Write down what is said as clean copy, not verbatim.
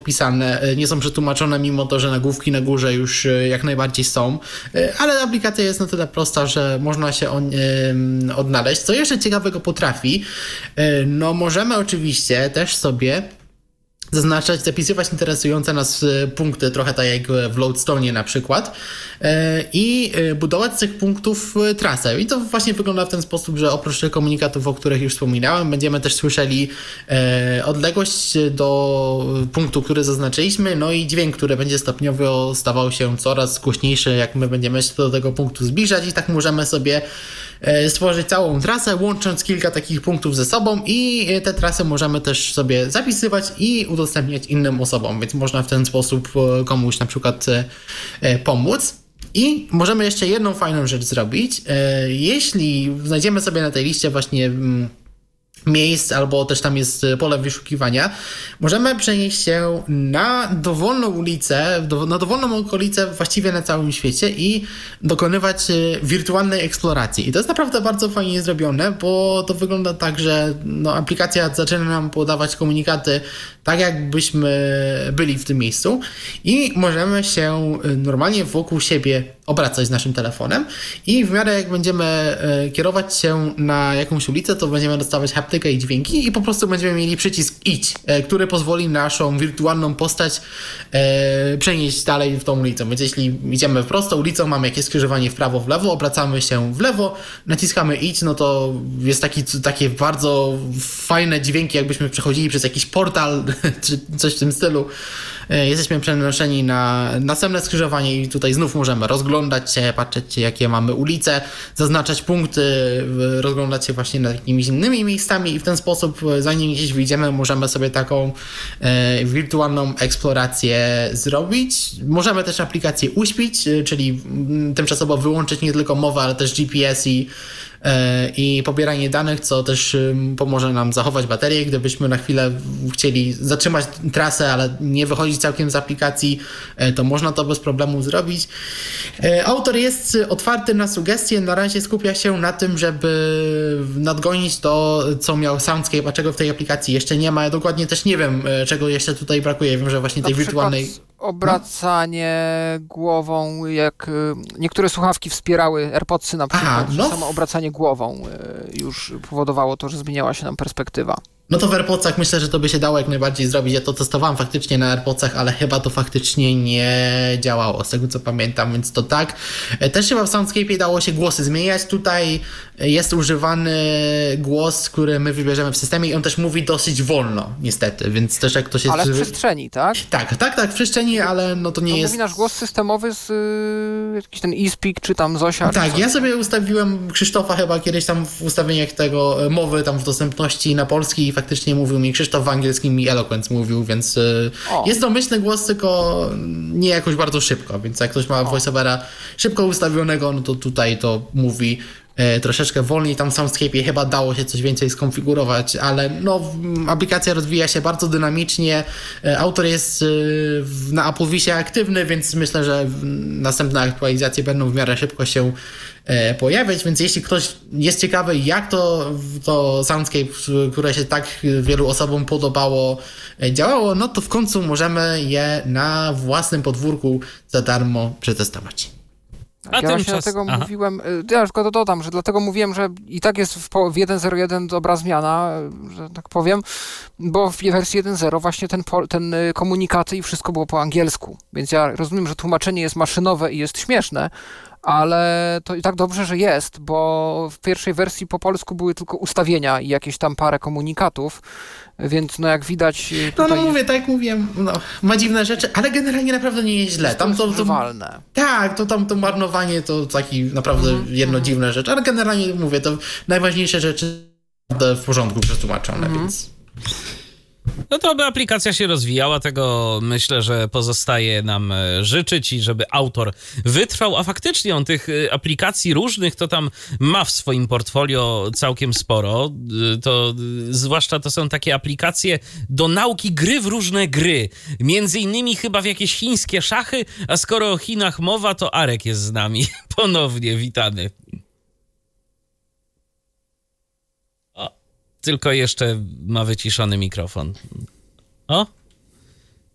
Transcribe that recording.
pisane, nie są przetłumaczone, mimo to, że nagłówki na górze już jak najbardziej są, ale aplikacja jest na tyle prosta, że można się odnaleźć. Co jeszcze ciekawego potrafi, no możemy oczywiście też sobie zaznaczać, zapisywać interesujące nas punkty, trochę tak jak w Lodestone na przykład, i budować z tych punktów trasę. I to właśnie wygląda w ten sposób, że oprócz tych komunikatów, o których już wspominałem, będziemy też słyszeli odległość do punktu, który zaznaczyliśmy, no i dźwięk, który będzie stopniowo stawał się coraz głośniejszy, jak my będziemy się do tego punktu zbliżać, i tak możemy sobie stworzyć całą trasę, łącząc kilka takich punktów ze sobą, i te trasy możemy też sobie zapisywać i udostępniać innym osobom, więc można w ten sposób komuś na przykład pomóc. I możemy jeszcze jedną fajną rzecz zrobić. Jeśli znajdziemy sobie na tej liście właśnie miejsc, albo też tam jest pole wyszukiwania, możemy przenieść się na dowolną ulicę, na dowolną okolicę właściwie na całym świecie i dokonywać wirtualnej eksploracji. I to jest naprawdę bardzo fajnie zrobione, bo to wygląda tak, że no, aplikacja zaczyna nam podawać komunikaty tak, jakbyśmy byli w tym miejscu, i możemy się normalnie wokół siebie obracać z naszym telefonem, i w miarę jak będziemy kierować się na jakąś ulicę, to będziemy dostawać haptykę i dźwięki, i po prostu będziemy mieli przycisk idź, który pozwoli naszą wirtualną postać przenieść dalej w tą ulicę. Więc jeśli idziemy prosto ulicą, mamy jakieś skrzyżowanie w prawo, w lewo, obracamy się w lewo, naciskamy idź, no to jest takie bardzo fajne dźwięki, jakbyśmy przechodzili przez jakiś portal czy coś w tym stylu. Jesteśmy przenoszeni na następne skrzyżowanie i tutaj znów możemy rozglądać się, patrzeć jakie mamy ulice, zaznaczać punkty, rozglądać się właśnie nad jakimiś innymi miejscami, i w ten sposób, zanim gdzieś wyjdziemy, możemy sobie taką wirtualną eksplorację zrobić. Możemy też aplikację uśpić, czyli tymczasowo wyłączyć nie tylko mowę, ale też GPS i pobieranie danych, co też pomoże nam zachować baterię. Gdybyśmy na chwilę chcieli zatrzymać trasę, ale nie wychodzić całkiem z aplikacji, to można to bez problemu zrobić. Autor jest otwarty na sugestie, na razie skupia się na tym, żeby nadgonić to, co miał Soundscape, a czego w tej aplikacji jeszcze nie ma. Ja dokładnie też nie wiem, czego jeszcze tutaj brakuje. Wiem, że właśnie tej wirtualnej... Obracanie głową, jak niektóre słuchawki wspierały, AirPodsy na przykład, że samo obracanie głową już powodowało to, że zmieniała się nam perspektywa. No to w AirPodsach myślę, że to by się dało jak najbardziej zrobić. Ja to testowałem faktycznie na AirPodsach, ale chyba to faktycznie nie działało, z tego co pamiętam, więc to tak. Też chyba w Soundscape'ie dało się głosy zmieniać. Tutaj jest używany głos, który my wybierzemy w systemie, i on też mówi dosyć wolno, niestety, więc też jak ktoś jest... Ale w przestrzeni, tak? Tak, w przestrzeni, ale no to nie jest... mówi nasz głos systemowy z jakiś ten eSpeak, czy tam Zosia. Tak, ja sobie ustawiłem Krzysztofa chyba kiedyś tam w ustawieniach tego mowy, tam w dostępności na polski, i faktycznie mówił mi Krzysztof, w angielskim mi Eloquence mówił, więc jest domyślny głos, tylko nie jakoś bardzo szybko, więc jak ktoś ma voiceovera szybko ustawionego, no to tutaj to mówi troszeczkę wolniej. Tam w Soundscape'ie chyba dało się coś więcej skonfigurować, ale no aplikacja rozwija się bardzo dynamicznie. Autor jest na Applevisie aktywny, więc myślę, że następne aktualizacje będą w miarę szybko się pojawiać, więc jeśli ktoś jest ciekawy, jak to Soundscape, które się tak wielu osobom podobało, działało, no to w końcu możemy je na własnym podwórku za darmo przetestować. Ja właśnie dlatego mówiłem, ja tylko dodam, że dlatego mówiłem, że i tak jest w 1.0.1 dobra zmiana, że tak powiem, bo w wersji 1.0 właśnie ten komunikaty i wszystko było po angielsku, więc ja rozumiem, że tłumaczenie jest maszynowe i jest śmieszne, ale to i tak dobrze, że jest, bo w pierwszej wersji po polsku były tylko ustawienia i jakieś tam parę komunikatów, więc no jak widać... No mówię, tak jak mówiłem, ma dziwne rzeczy, ale generalnie naprawdę nie jest źle. Tam to używalne. Tak, to marnowanie to taki naprawdę jedno dziwne rzecz, ale generalnie mówię, to najważniejsze rzeczy w porządku przetłumaczone, więc... No to aby aplikacja się rozwijała, tego myślę, że pozostaje nam życzyć, i żeby autor wytrwał, a faktycznie on tych aplikacji różnych to tam ma w swoim portfolio całkiem sporo. To zwłaszcza to są takie aplikacje do nauki gry w różne gry. Między innymi chyba w jakieś chińskie szachy, a skoro o Chinach mowa, to Arek jest z nami. Ponownie witany. Tylko jeszcze ma wyciszony mikrofon. O,